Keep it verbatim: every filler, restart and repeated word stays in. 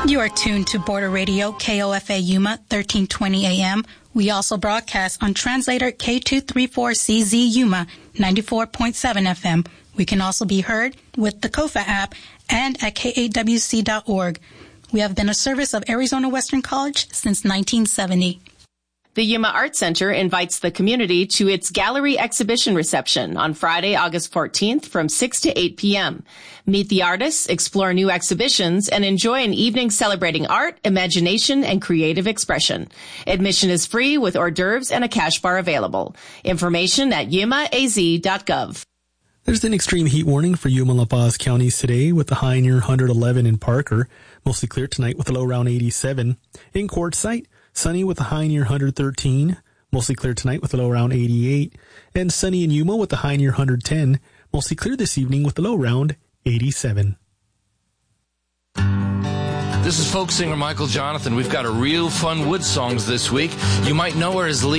You are tuned to Border Radio, K O F A Yuma, thirteen twenty A M. We also broadcast on translator K two thirty-four C Z Yuma, ninety-four point seven F M. We can also be heard with the Kofa app and at K A W C dot org. We have been a service of Arizona Western College since nineteen seventy. The Yuma Art Center invites the community to its gallery exhibition reception on Friday, August fourteenth from six to eight p.m. Meet the artists, explore new exhibitions, and enjoy an evening celebrating art, imagination, and creative expression. Admission is free with hors d'oeuvres and a cash bar available. Information at yuma a z dot gov. There's an extreme heat warning for Yuma and La Paz counties today with the high near one hundred eleven in Parker. Mostly clear tonight with a low around eighty-seven. In Quartzsite, sunny with a high near one hundred thirteen. Mostly clear tonight with a low around eighty-eight. And sunny in Yuma with a high near one hundred ten. Mostly clear this evening with a low around eighty-seven. This is folk singer Michael Jonathan. We've got a real fun Wood songs this week. You might know her as Lee.